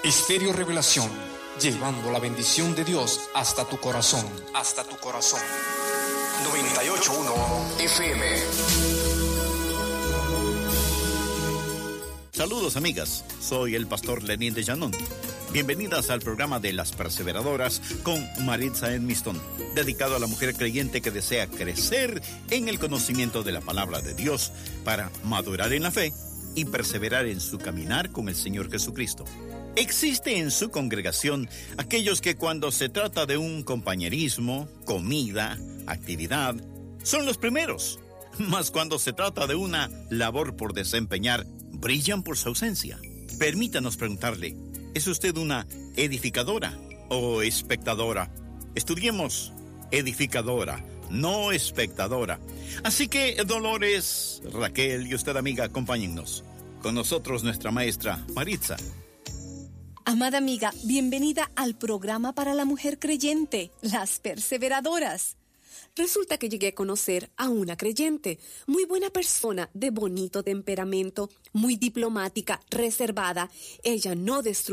Estéreo Revelación, llevando la bendición de Dios hasta tu corazón. Hasta tu corazón. 98.1 FM. Saludos, amigas. Soy el pastor Lenín de Llanón. Bienvenidas al programa de Las Perseveradoras con Maritza Edmiston, dedicado a la mujer creyente que desea crecer en el conocimiento de la palabra de Dios para madurar en la fe y perseverar en su caminar con el Señor Jesucristo. Existe en su congregación aquellos que cuando se trata de un compañerismo, comida, actividad, son los primeros. Mas cuando se trata de una labor por desempeñar, brillan por su ausencia. Permítanos preguntarle, ¿es usted una edificadora o espectadora? Estudiemos edificadora, no espectadora. Así que Dolores, Raquel y usted, amiga, acompáñennos. Con nosotros nuestra maestra Maritza. Amada amiga, bienvenida al programa para la mujer creyente, Las Perseveradoras. Resulta que llegué a conocer a una creyente, muy buena persona, de bonito temperamento, muy diplomática, reservada. Ella no destruye